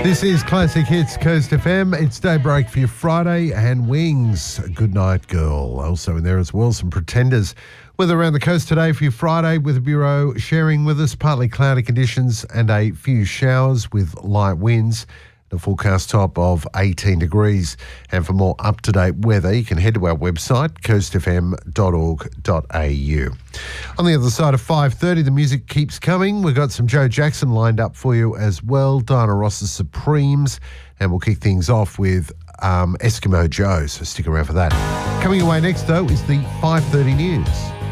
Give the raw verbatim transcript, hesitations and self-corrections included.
This is Classic Hits Coast F M. It's daybreak for your Friday and Wings. Good night, girl. Also in there as well, some Pretenders. Weather around the coast today for your Friday with the Bureau sharing with us partly cloudy conditions and a few showers with light winds. A forecast top of eighteen degrees. And for more up-to-date weather, you can head to our website, coast f m dot org dot a u. On the other side of five thirty, the music keeps coming. We've got some Joe Jackson lined up for you as well, Diana Ross's Supremes, and we'll kick things off with um, Eskimo Joe, so stick around for that. Coming away next, though, is the five thirty news.